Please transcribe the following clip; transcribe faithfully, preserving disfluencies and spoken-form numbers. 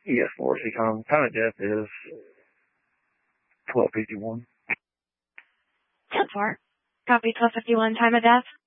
Yes, four C com. Time of death is twelve fifty-one. ten four. Copy twelve fifty-one, time of death.